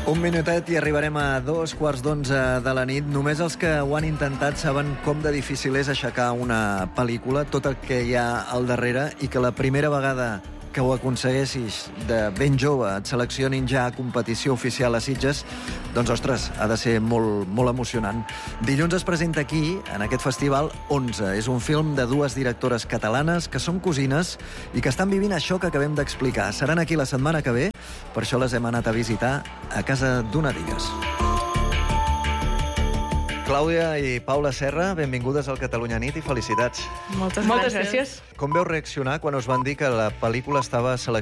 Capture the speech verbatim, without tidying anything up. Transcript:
Un minutet i arribarem a dos quarts d'onze de la nit. Només els que ho han intentat saben com de difícil és aixecar una pel·lícula, tot el que hi ha al darrere, i que la primera vegada que ho aconseguessis de ben jove et seleccionin ja a competició oficial a Sitges, doncs, ostres, ha de ser molt, molt emocionant. Dilluns es presenta aquí, en aquest festival, onze. És un film de dues directores catalanes que són cosines i que estan vivint això que acabem d'explicar. Seran aquí la setmana que ve, per això les hem anat a visitar a casa d'una d'elles. Clàudia i Paula Serra, benvingudes al Catalunya Nit i felicitats. Moltes, Moltes gràcies. gràcies. Com veu reaccionar quan us van dir que la pel·lícula estava seleccionada